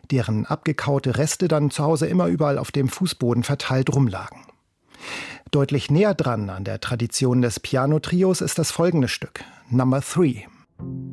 deren abgekaute Reste dann zu Hause immer überall auf dem Fußboden verteilt rumlagen. Deutlich näher dran an der Tradition des Piano-Trios ist das folgende Stück, Number 3.